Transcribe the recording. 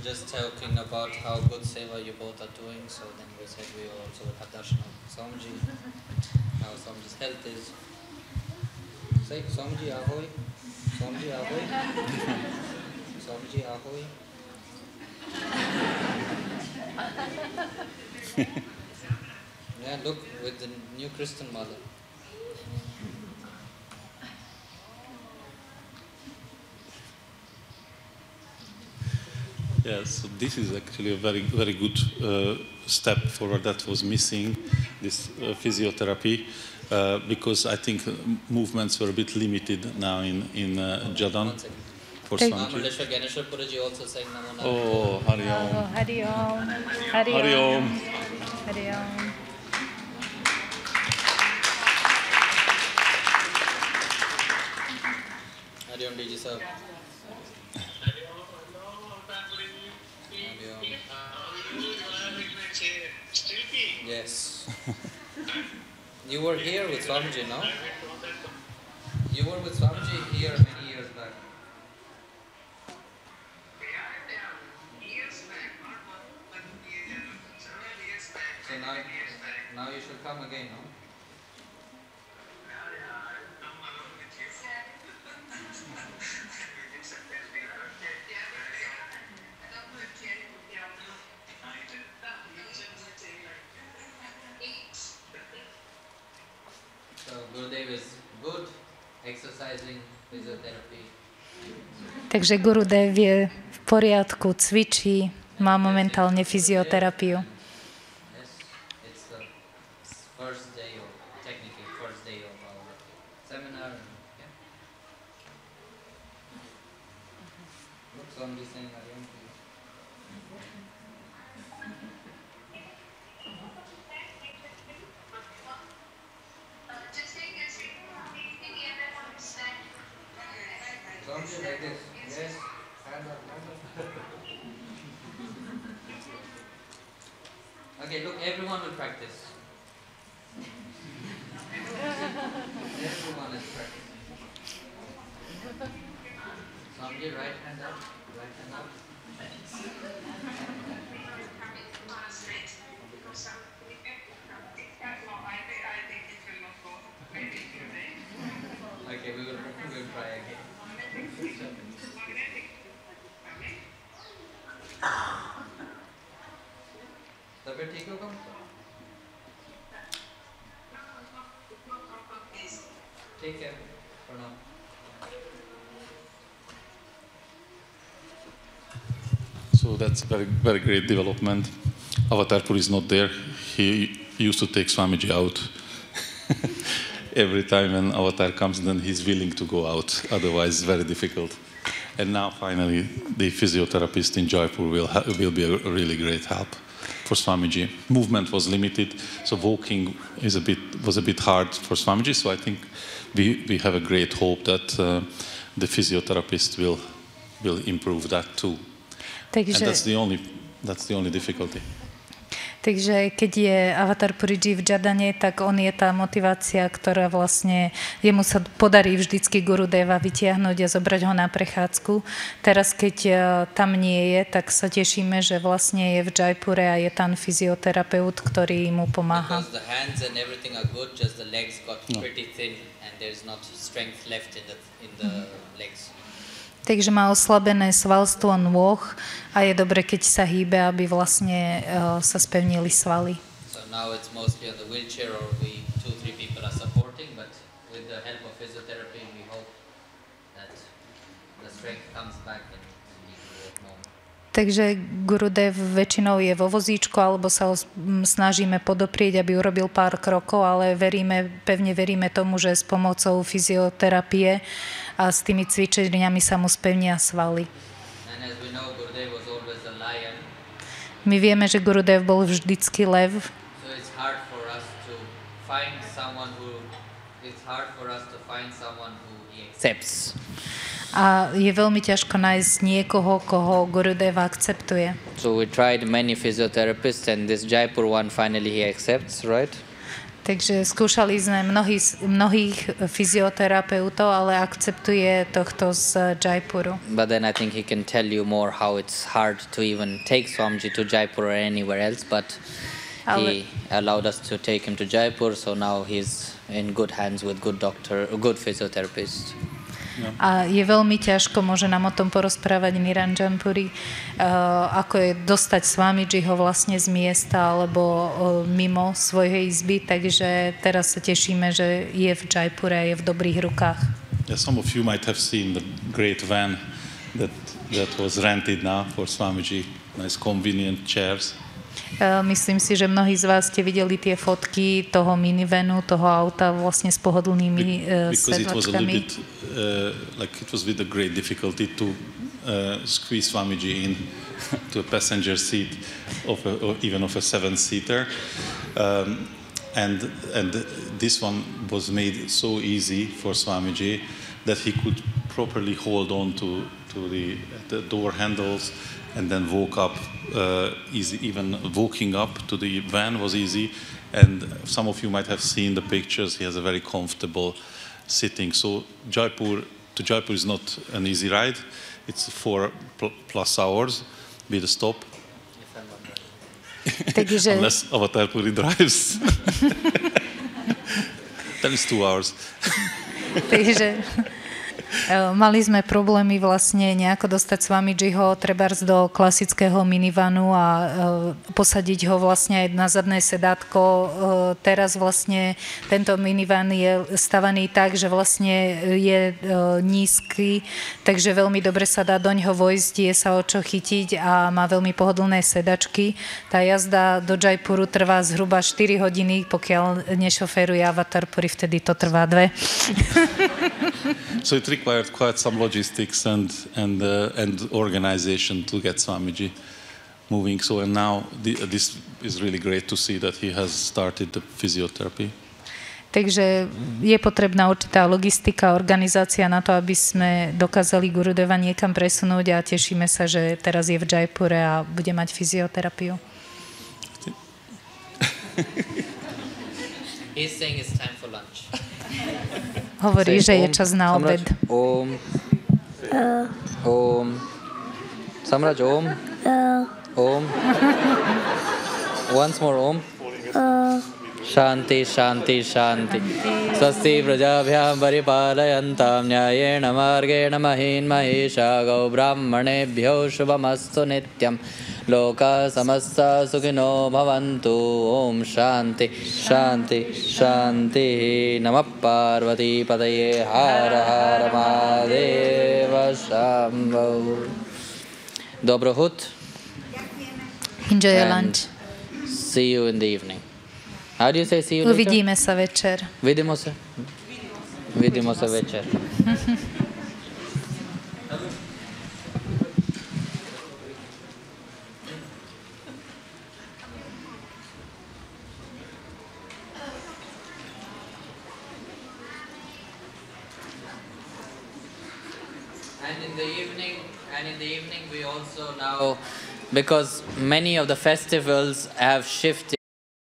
just talking about how good seva you both are doing, so then we said we also would have darshan of Swamiji, how Swamiji's health is. Say, Swamiji ahoy, Swamiji ahoy, Swamiji ahoy. Yeah, look, with the new Christian mother. Yes, so this is actually a very, very good step forward that was missing, this physiotherapy, because I think movements were a bit limited now in Jadan. For Mahaleshwar Ganeshwar Puraji also saying Namo Namo. Oh, Hari Om. Oh, Hari Om. Hari Hari Om. Om. Hari Om. Hari Om DG sir. Yes. You were here with Swamiji, no? You were with Swamiji here many years back. So now you should come again, no? So Gurudev is good, exercising, physiotherapy. Takže Gurudev je v poriadku, cvičí, má momentálne fyzioterapiu. Yes, it's the first day of, technically first day of our seminar. Yeah. Look, somebody saying Hari Om to you. Somebody like this. Yes. Hand up, hand up. Okay, look, everyone will practice. Everyone is practicing. Somebody, right hand up, right hand up. Okay, we will try again. तबीयत ठीक होगा? ठीक है, प्रणाम. So that's very, very great development. Avatarpur is not there. He used to take Swamiji out. Every time when Avatar comes, then he's willing to go out. Otherwise, it's very difficult. And now, finally, the physiotherapist in Jaipur will be a really great help for Swamiji. Movement was limited, so walking was a bit hard for Swamiji. So I think we have a great hope that the physiotherapist will improve that too. Takže, and that's the only difficulty. Takže keď je Avatar Puriji v Jadane, tak on je tá motivácia, ktorá vlastne jemu sa podarí vždycky Gurudeva vytiahnuť a zobrať ho na prechádzku. Teraz, keď tam nie je, tak sa tešíme, že vlastne je v Jaipure a je tam fyzioterapeut, ktorý mu pomáha. Because the hands and everything are good, just the legs got pretty thin and there's not strength left in the legs. Takže má oslabené svalstvo nôh a je dobre, keď sa hýbe, aby vlastne sa spevnili svaly. So now it's mostly on the wheelchair or 2-3 people are supporting, but with the help of physiotherapy we hope that the strength comes back and he can walk more. Takže Gurudev väčšinou je vo vozíčku alebo sa ho snažíme podoprieť, aby urobil pár krokov, ale pevne veríme tomu, že s pomocou fyzioterapie a s tými cvičeniami sa mu spevnia svaly. My vieme, že Gurudev bol vždycky lev. A je veľmi ťažko nájsť niekoho, koho Gurudev akceptuje. So we tried many physiotherapists and this Jaipur one finally he accepts, right? Takže skúšali sme mnohých fyzioterapeutov, ale akceptuje tohto z Jaipuru. But then I think he can tell you more how it's hard to even take Swamiji to Jaipur or anywhere else. But he allowed us to take him to Jaipur, so now he's in good hands with good doctor, good physiotherapist. A je veľmi ťažko, môže nám o tom porozprávať Niranjan Puri, ako je dostať Swamijiho vlastne z miesta alebo mimo svojej izby, takže teraz sa tešíme, že je v Jaipure a je v dobrých rukách. Yeah, some of you might have seen the great van that was rented now for Swamiji, nice convenient chairs. Myslím si, že mnohí z vás ste videli tie fotky toho minivanu, toho auta vlastne s pohodlnými sedlačkami. Like it was with a great difficulty to squeeze Swamiji in to a passenger seat even of a 7-seater. And this one was made so easy for Swamiji that he could properly hold on to the door handles and then walk up easy. Even walking up to the van was easy. And some of you might have seen the pictures. He has a very comfortable sitting. So Jaipur is not an easy ride. It's 4+ hours with a stop. Unless Avatar Puri drives. Then it's 2 hours. Takže mali sme problémy vlastne nejako dostať Swamijiho trebárs do klasického minivanu a posadiť ho vlastne aj na zadné sedátko. Teraz vlastne tento minivan je stavaný tak, že vlastne je nízky, takže veľmi dobre sa dá doňho vojsť, je sa o čo chytiť a má veľmi pohodlné sedačky. Tá jazda do Jaipuru trvá zhruba 4 hodiny, pokiaľ nešoféruje Avatar Puri, vtedy to trvá 2. So it required quite some logistics and organization to get Swamiji moving. So and now this is really great to see that he has started the physiotherapy. Takže je potrebná určitá logistika, organizácia na to, aby sme dokázali Gurudeva niekam presunúť a tešíme sa, že teraz je v Jaipure a bude mať fyzioterapiu. He's saying it's time for lunch. Hovorí, že je čas na obed. Om. Om. Samraj, Om. Om. Once more, Om. Shanti, Shanti, Shanti. Swasti prajabhyam paripalayantam nyayena margena mahin mahisha gau brahmanebhyo shubhamastu nityam. Loka samasta sukhino bhavantu. Om Shanti, Shanti, Shanti. Namah Parvati Padaye Hara Hara Mahadeva Shambho. Dobro hut. Enjoy your lunch. See you in the evening. How do you say see you later? Uvidíme sa večer. Vidimo se. Vidimo se večer. And in the evening we also now, because many of the festivals have shifted